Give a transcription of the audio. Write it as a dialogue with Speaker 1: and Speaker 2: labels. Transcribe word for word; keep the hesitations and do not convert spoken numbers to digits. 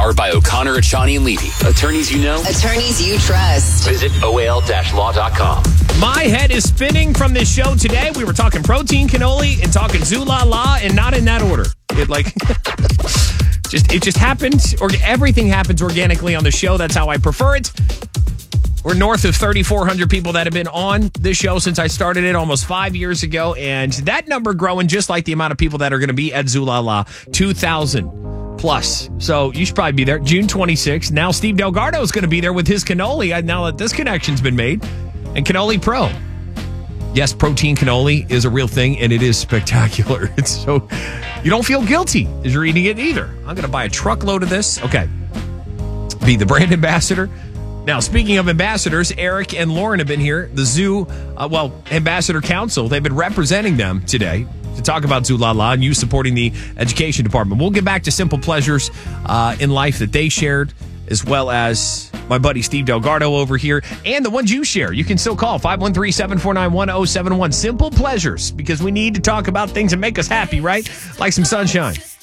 Speaker 1: Powered by O'Connor, Achani, and Levy. Attorneys you know.
Speaker 2: Attorneys you trust.
Speaker 1: Visit O A L law dot com.
Speaker 3: My head is spinning from this show today. We were talking protein cannoli and talking Zulala, and not in that order. It like just it just happened, or everything happens organically on the show. That's how I prefer it. We're north of thirty-four hundred people that have been on this show since I started it almost five years ago, and that number growing just like the amount of people that are going to be at Zulala, two thousand plus. So you should probably be there. June twenty-sixth. Now Steve Delgado is going to be there with his cannoli. Now that this connection's been made, and Cannoli Pro. Yes, protein cannoli is a real thing, and it is spectacular. It's so you don't feel guilty as you're eating it either. I'm going to buy a truckload of this. Okay, be the brand ambassador. Now, speaking of ambassadors, Eric and Lauren have been here. The Zoo, uh, well, Ambassador Council, they've been representing them today to talk about Zulala and you supporting the education department. We'll get back to simple pleasures uh, in life that they shared, as well as my buddy Steve Delgado over here, and the ones you share. You can still call five one three, seven four nine, one zero seven one. Simple pleasures, because we need to talk about things that make us happy, right? Like some sunshine.